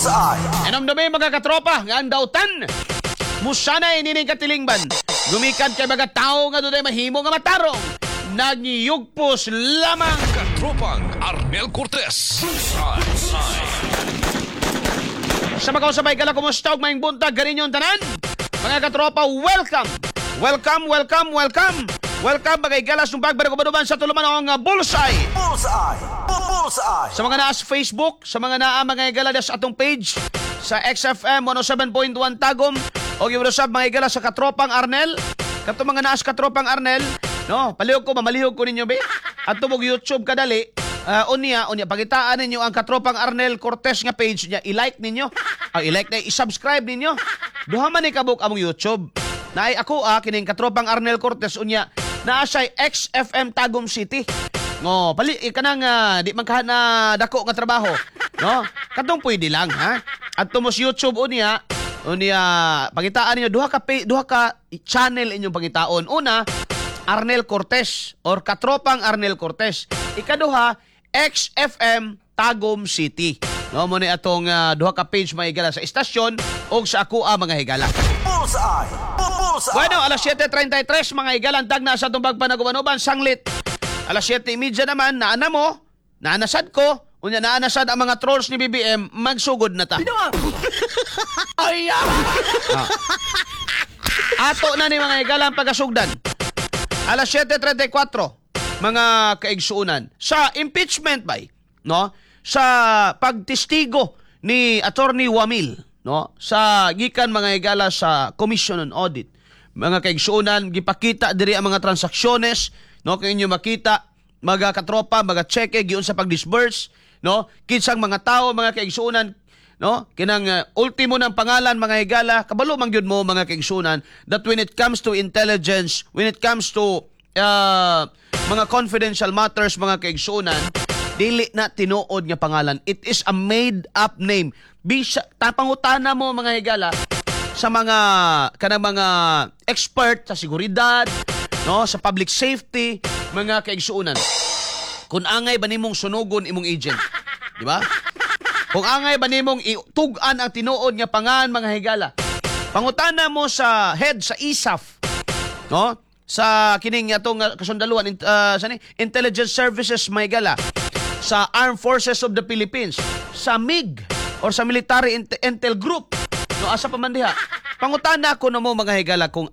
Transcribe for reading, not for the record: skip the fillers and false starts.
Bullseye. Enamdami mga katropa, nga ang dautan. Musanay nining katilingban. Gumikan kay mga tao nga doon mahimo nga matarong. Nagyugpos lamang. Katropang Arnel Cortez. Sa mga usabay kala, kumusta og maayong buntag ganin yung tanan? Mga katropa, welcome! Welcome, welcome, welcome! Welcome bagay galas ng pagbarag-ubaduban sa tuluman ng Bullseye! Bullseye. Bullseye. Sa mga naa sa Facebook, sa mga naa mga igalas atong page, sa XFM 107.1 Tagum, o yung usab mga igala sa Katropang Arnel, kato mga naa sa Katropang Arnel, no, mamalihog ko ninyo, be? At tumog YouTube kadali, unya, pagitaan ninyo ang Katropang Arnel Cortez nga page niya, i-like ninyo, i-like na, i-subscribe ninyo. Duha man ikabuk among YouTube. Naay ako kining Katropang Arnel Cortez unya, naa siya XFM Tagum City. No, pali kanang di man ka na dako nga trabaho, no? Kadtong pwede lang, ha? At tumos YouTube unya pagitaan niyo duha ka channel inyong pagitaon. Una, Arnel Cortez or Katropang Arnel Cortez. Ikaduha, XFM Tagum City. No, mo ni atong duha ka page mahigala sa istasyon o sa ako mga higala. Bullseye. Bullseye. Bueno, alas 7:33 mga higalang tagna sa tumbag panagubanuban sanglit. Alas 7:30 naman naana mo, naanasad ko, unya naanasad ang mga trolls ni BBM, magsugod na ta. Ay, ato na ni mga higalang pagasugdan. Alas 7:34 mga kaigsuunan sa impeachment bay, no? Sa pagtestigo ni Attorney Wamil, no? Sa gikan mga higala sa Commission on Audit. Mga kaigsuunan gipakita diri ang mga transaksyones, no? Kay inyo makita mga katropa, mga cheque giun sa pag-disburse, no? Kinsang mga tao, mga kaigsuunan, no? Kinang ultimo ng pangalan mga higala, kabalo man gyud mo mga kaigsuunan that when it comes to intelligence, when it comes to mga confidential matters mga kaigsuunan, dili na tinuod nga pangalan. It is a made up name. Bisa tapangutana mo mga higala sa mga kanang mga expert sa seguridad, no, sa public safety, mga kaigsuunan. Kung angay ba nimong sunugon imong agent, di ba? Kung angay ba nimong itug-an ang tinuod nga pangan mga higala. Pangutana mo sa head sa ISAF, no? Sa kining atong kasundaluhan sa Intelligence Services mga higala, sa Armed Forces of the Philippines, sa MIG or sa Military Intel Group, no, asa pa man diha. Pangutana ko na mo mga higala kung